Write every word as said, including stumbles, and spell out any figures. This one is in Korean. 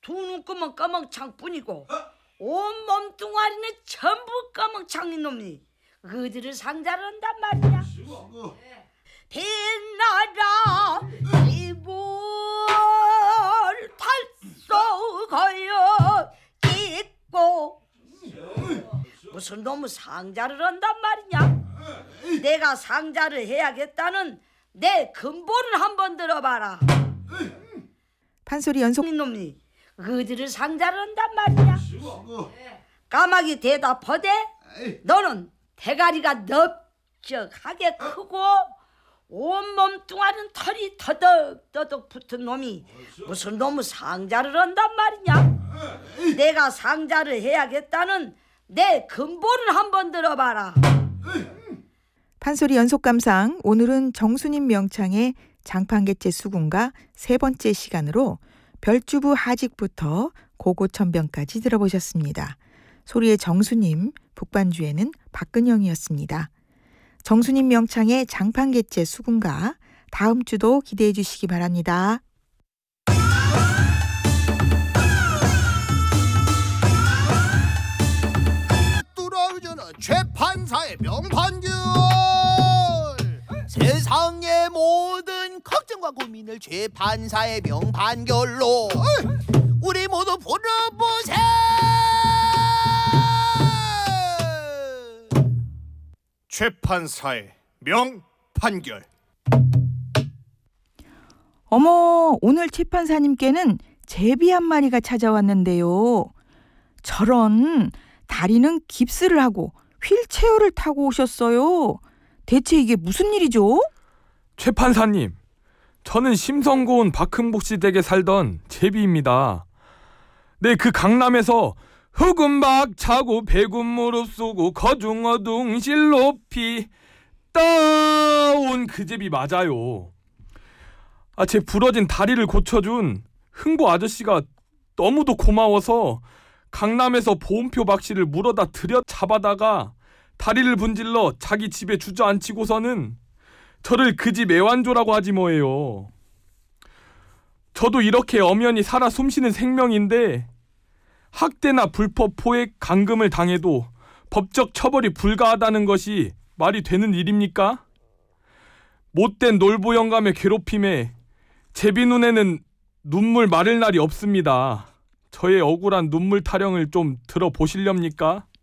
두 눈금은 까멍창뿐이고 온 몸뚱아리는 전부 까멍창인 놈이 그들을 상자를 한단 말이야. 빛나라 이불 탈쏘거여 있고 무슨 놈의 상자를 한단 말이냐. 내가 상자를 해야겠다는 내 근본을 한번 들어봐라. 판소리 연속 놈이 그들을 상자를 한단 말이야. 까마귀 대답하되 너는 대가리가 넓적하게 크고 온몸 뚱아리는 털이 터덕터덕 붙은 놈이 무슨 놈의 상자를 한단 말이냐. 내가 상자를 해야겠다는 내 근본을 한번 들어봐라. 판소리 연속 감상, 오늘은 정수님 명창의 장판개체 수군가 세 번째 시간으로 별주부 하직부터 고고천병까지 들어보셨습니다. 소리의 정수님, 북반주에는 박근영이었습니다. 정수님 명창의 장판개체 수군가, 다음 주도 기대해 주시기 바랍니다. 뚫어주는 최판사의 명판결, 세상의 모든 걱정과 고민을 최판사의 명판결로 우리 모두 풀어보세. 최판사의 명판결. 어머, 오늘 최판사님께는 제비 한 마리가 찾아왔는데요. 저런, 다리는 깁스를 하고 휠체어를 타고 오셨어요. 대체 이게 무슨 일이죠? 최판사님, 저는 심성고운 박흥복씨 댁에 살던 제비입니다. 네, 그 강남에서 흑은박 차고 백운 무릎 쓰고 거중어둥 실 높이 따온 그 제비 맞아요. 아, 제 부러진 다리를 고쳐준 흥보 아저씨가 너무도 고마워서 강남에서 보험표 박씨를 물어다 들여 잡아다가 다리를 분질러 자기 집에 주저앉히고서는 저를 그 집 애완조라고 하지 뭐예요. 저도 이렇게 엄연히 살아 숨쉬는 생명인데 학대나 불법 포획, 감금을 당해도 법적 처벌이 불가하다는 것이 말이 되는 일입니까? 못된 놀부 영감의 괴롭힘에 제비 눈에는 눈물 마를 날이 없습니다. 저의 억울한 눈물 타령을 좀 들어보시렵니까?